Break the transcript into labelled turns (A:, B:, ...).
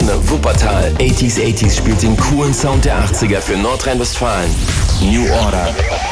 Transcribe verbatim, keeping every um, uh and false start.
A: Herne, Wuppertal. achtziger achtziger spielt den coolen Sound der achtziger für Nordrhein-Westfalen. New Order.